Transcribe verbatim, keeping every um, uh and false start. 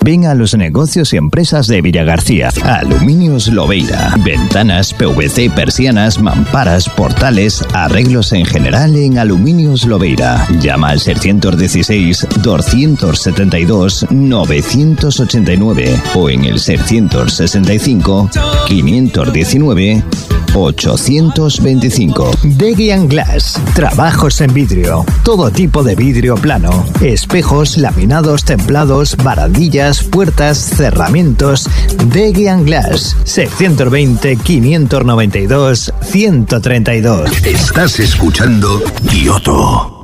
Ven a los negocios y empresas de Villagarcía. Aluminios Lobeira. Ventanas, P V C, persianas, mamparas, portales, arreglos en general en Aluminios Lobeira. Llama al seiscientos dieciséis, doscientos setenta y dos, novecientos ochenta y nueve o en el seiscientos sesenta y cinco, quinientos diecinueve, ochocientos veinticinco. Degian Glass. Trabajos en vidrio. Todo tipo de vidrio plano. Espejos, laminados, templados, barandillas, puertas, cerramientos. Degian Glass. seiscientos veinte, quinientos noventa y dos, ciento treinta y dos. Estás escuchando Kioto.